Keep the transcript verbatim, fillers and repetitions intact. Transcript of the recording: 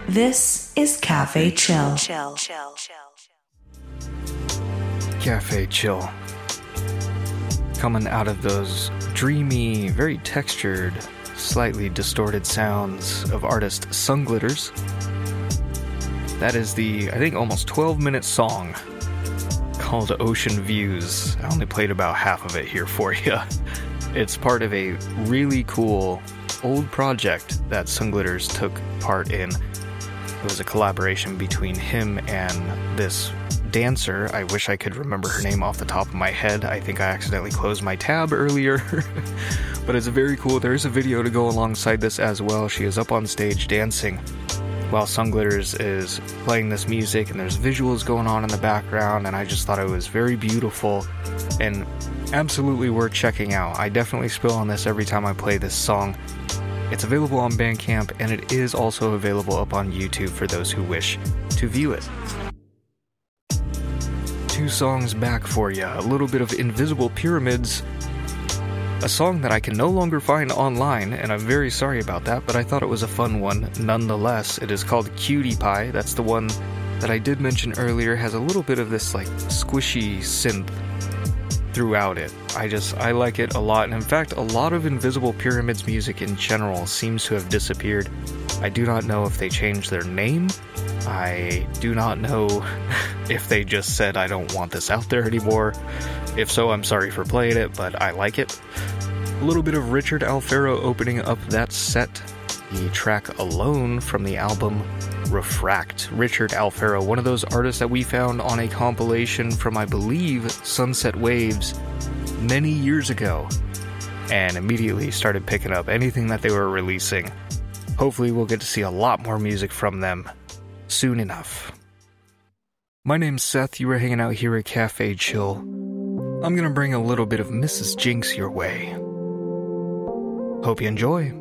This is Cafe Chill. Cafe Chill. Coming out of those dreamy, very textured, slightly distorted sounds of artist Sunglitters. That is the, I think, almost twelve minute song called Ocean Views. I only played about half of it here for you. It's part of a really cool old project that Sunglitters took part in. It was a collaboration between him and this dancer. I wish I could remember her name off the top of my head. I think I accidentally closed my tab earlier. But it's very cool. There's a video to go alongside this as well. She is up on stage dancing while Sunglitters is playing this music, and there's visuals going on in the background, and I just thought it was very beautiful and absolutely worth checking out. I definitely spill on this every time I play this song. It's available on Bandcamp, and it is also available up on YouTube for those who wish to view it. Two songs back for you. A little bit of Invisible Pyramids, a song that I can no longer find online, and I'm very sorry about that, but I thought it was a fun one nonetheless. It is called Cutie Pie. That's the one that I did mention earlier. Has a little bit of this like squishy synth throughout it. I just, I like it a lot. And in fact, a lot of Invisible Pyramids music in general seems to have disappeared. I do not know if they changed their name. I do not know if they just said, I don't want this out there anymore. If so, I'm sorry for playing it, but I like it. A little bit of Richard Alfaro opening up that set. The track Alone from the album Refract. Richard Alfaro, one of those artists that we found on a compilation from, I believe, Sunset Waves many years ago, and immediately started picking up anything that they were releasing. Hopefully we'll get to see a lot more music from them soon enough. My name's Seth. You are hanging out here at Cafe Chill. I'm gonna bring a little bit of Missus Jinx your way. Hope you enjoy.